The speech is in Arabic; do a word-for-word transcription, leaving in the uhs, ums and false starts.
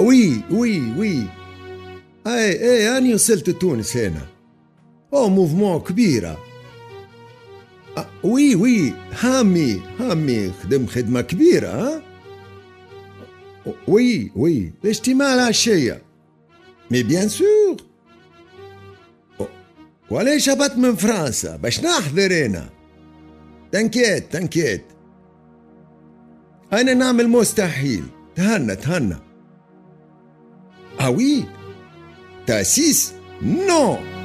وي وي وي اي اي اني وصلت تونس هنا. او موفمون كبيرة. أه وي وي هامي هامي خدم خدمة كبيرة. ها وي وي الاجتماع العشية. مي بيان سور. وليش هبط من فرنسا باش نحضر هنا؟ تنكيت تنكيت انا نعمل مستحيل. تهنى تهنى. آه وي تأسيس نو